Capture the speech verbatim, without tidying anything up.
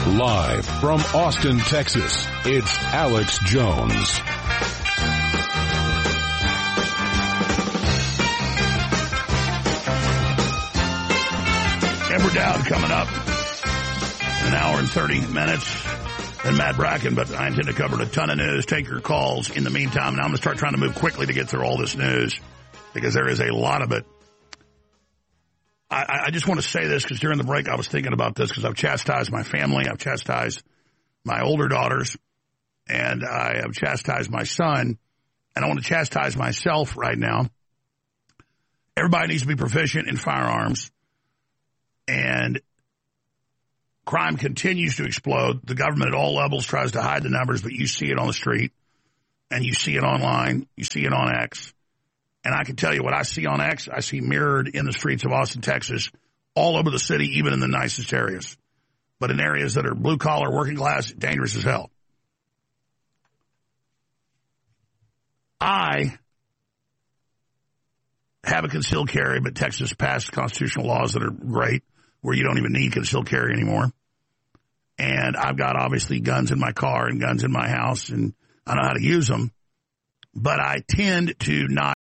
Live from Austin, Texas, it's Alex Jones. Amber Dowd coming up in an hour and thirty minutes. And Matt Bracken, but I intend to cover a ton of news. Take your calls in the meantime. And I'm going to start trying to move quickly to get through all this news because there is a lot of it. I, I just want to say this because during the break I was thinking about this because I've chastised my family. I've chastised my older daughters. And I have chastised my son. And I want to chastise myself right now. Everybody needs to be proficient in firearms. And crime continues to explode. The government at all levels tries to hide the numbers, but you see it on the street. And you see it online. You see it on X. And I can tell you what I see on X, I see mirrored in the streets of Austin, Texas, all over the city, even in the nicest areas. But in areas that are blue-collar, working class, dangerous as hell. I have a concealed carry, but Texas passed constitutional laws that are great, where you don't even need concealed carry anymore. And I've got, obviously, guns in my car and guns in my house, and I know how to use them. But I tend to not